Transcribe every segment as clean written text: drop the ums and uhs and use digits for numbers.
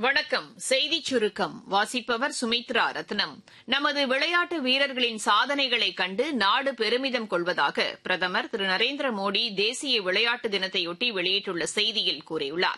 வணக்கம். செய்திச் சுருக்கம் வாசிப்பவர் சுமித்ரா ரத்னம். நமது விளையாட்டு வீரர்களின் சாதனைகளை கண்டு நாடு பெருமிதம் கொள்வதாக பிரதமர் திரு நரேந்திர மோடி தேசிய விளையாட்டு தினத்தையொட்டி வெளியிட்டுள்ள செய்தியில் கூறியுள்ளார்.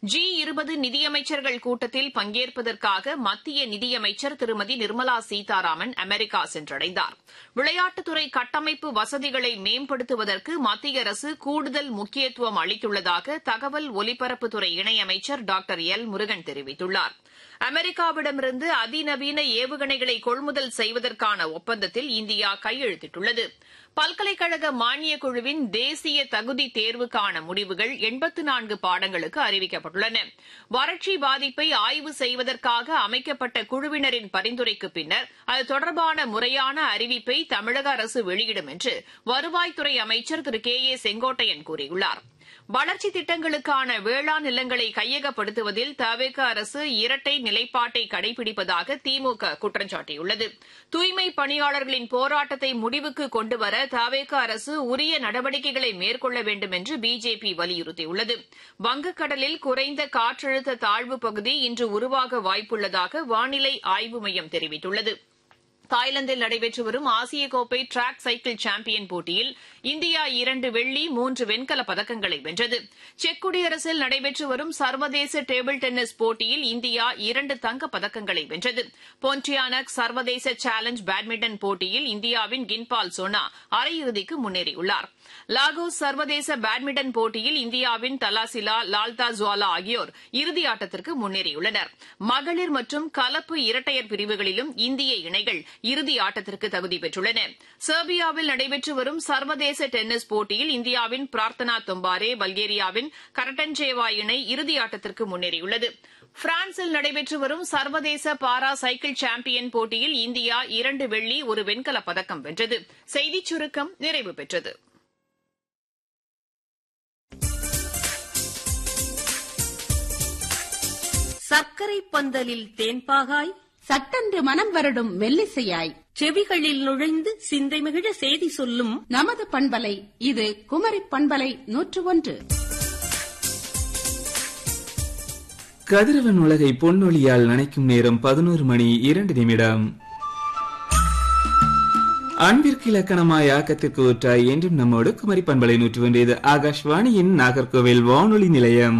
G20 நிதியமைச்சர்கள் கூட்டத்தில் பங்கேற்பதற்காக மத்திய நிதியமைச்சர் திருமதி நிர்மலா சீதாராமன் அமெரிக்கா சென்றடைந்தார். விளையாட்டுத்துறை கட்டமைப்பு வசதிகளை மேம்படுத்துவதற்கு மத்திய அரசு கூடுதல் முக்கியத்துவம் அளித்துள்ளதாக தகவல் ஒலிபரப்புத்துறை இணையமைச்சர் டாக்டர் எல் முருகன் தெரிவித்துள்ளார். அமெரிக்காவிடமிருந்து அதிநவீன ஏவுகணைகளை கொள்முதல் செய்வதற்கான ஒப்பந்தத்தில் இந்தியா கையெழுத்திட்டுள்ளது. பல்கலைக்கழக மானியக் குழுவின் தேசிய தகுதி தேர்வுக்கான முடிவுகள் 84 பாடங்களுக்கு அறிவிக்கப்பட்டுள்ளன. வறட்சி பாதிப்பை ஆய்வு செய்வதற்காக அமைக்கப்பட்ட குழுவினரின் பரிந்துரைக்கு பின்னர் அது தொடர்பான முறையான அறிவிப்பை தமிழக அரசு வெளியிடும் என்று வருவாய்த்துறை அமைச்சர் திரு கே ஏ செங்கோட்டையன் கூறியுள்ளார். வளர்ச்சித் திட்டங்களுக்கான வேளாண் நிலங்களை கையகப்படுத்துவதில் தவேக அரசு இரட்டை நிலைப்பாட்டை கடைபிடிப்பதாக திமுக குற்றம் சாட்டியுள்ளது. தூய்மைப் பணியாளர்களின் போராட்டத்தை முடிவுக்கு கொண்டுவர தவேக அரசு உரிய நடவடிக்கைகளை மேற்கொள்ள வேண்டும் என்று பிஜேபி வலியுறுத்தியுள்ளது. வங்கக்கடலில் குறைந்த காற்றழுத்த தாழ்வுப் பகுதி இன்று உருவாக வாய்ப்புள்ளதாக வானிலை ஆய்வு மையம் தெரிவித்துள்ளது. தாய்லாந்தில் நடைபெற்று வரும் ஆசிய கோப்பை டிராக் சைக்கிள் சாம்பியன் போட்டியில் இந்தியா 2 வெள்ளி 3 வெண்கலப் பதக்கங்களை வென்றது. செக் குடியரசில் நடைபெற்று வரும் சர்வதேச டேபிள் டென்னிஸ் போட்டியில் இந்தியா 2 தங்கப் பதக்கங்களை வென்றது. போன்டியானக் சர்வதேச சேலஞ்ச் பேட்மிண்டன் போட்டியில் இந்தியாவின் கின்பால் சோனா அரையிறுதிக்கு முன்னேறியுள்ளார். லாகோஸ் சர்வதேச பேட்மிண்டன் போட்டியில் இந்தியாவின் தலாசிலா லால்தா ஜுவாலா ஆகியோர் இறுதியாட்டத்திற்கு முன்னேறியுள்ளனர். மகளிர் மற்றும் கலப்பு இரட்டையர் பிரிவுகளிலும் இந்திய இணைகள் இறுதி ஆட்டத்திற்கு தகுதி பெற்றுள்ளன. செர்பியாவில் நடைபெற்று வரும் சர்வதேச டென்னிஸ் போட்டியில் இந்தியாவின் பிரார்த்தனா தொம்பாரே பல்கேரியாவின் கரட்டன்சேவா இணை இறுதியாட்டத்திற்கு முன்னேறியுள்ளது. பிரான்சில் நடைபெற்று வரும் சர்வதேச பாரா சைக்கிள் சாம்பியன் போட்டியில் இந்தியா 2 வெள்ளி 1 வெண்கலப் பதக்கம் வென்றது. செய்திச் சுருக்கம் நிறைவு பெற்றது. சர்க்கரை பந்தலில் தேன்பாகாய், சட்டென்று மனம் வருடும் மெல்லிசையாய், செவிகளில் நுழைந்து சிந்தை மிகிழ செய்தி சொல்லும் நமது பண்பலை. இது குமரி பண்பலை 101. கதிரவன் உலகை பொன்னொழியால் நனைக்கும் நேரம் 11 மணி 2 நிமிடம். அன்பிற்கு இலக்கணமாய் ஆக்கத்திற்கு ஊற்றாய் என்றும் நம்மோடு குமரி பண்பலை 101. இது ஆகாஷ்வாணியின் நாகர்கோவில் வானொலி நிலையம்.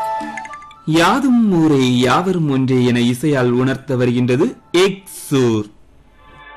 யாதும் ஊரே யாவரும் ஒன்றே என இசையால் உணர்த்த வருகின்றது எக்ஸூர்.